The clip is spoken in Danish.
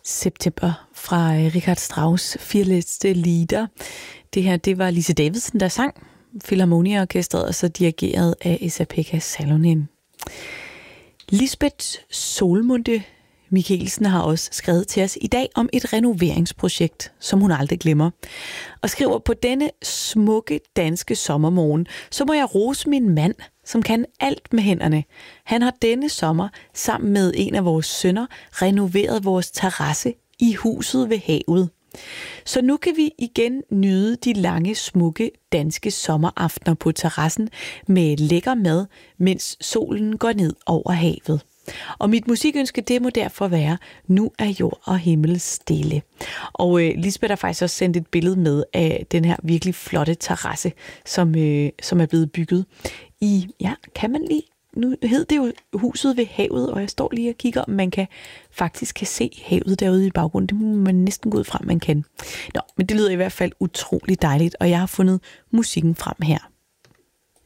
September fra Richard Strauss' 4 letzte Lieder. Det her, det var Lise Davidsen, der sang. Filharmonia-orkestret, og så dirigeret af Esa-Pekka Salonen. Lisbeth Solmunde Mikkelsen har også skrevet til os i dag om et renoveringsprojekt, som hun aldrig glemmer. Og skriver, på denne smukke danske sommermorgen, så må jeg rose min mand, som kan alt med hænderne. Han har denne sommer sammen med en af vores sønner renoveret vores terrasse i huset ved havet. Så nu kan vi igen nyde de lange, smukke danske sommeraftener på terrassen med lækker mad, mens solen går ned over havet. Og mit musikønske, det må derfor være, nu er jord og himmel stille. Og Lisbeth har faktisk også sendt et billede med af den her virkelig flotte terrasse, som er blevet bygget i, ja, kan man lige, nu hed det jo huset ved havet, og jeg står lige og kigger, om man kan se havet derude i baggrunden. Det må man næsten gå ud fra, man kan. Nå, men det lyder i hvert fald utrolig dejligt, og jeg har fundet musikken frem her.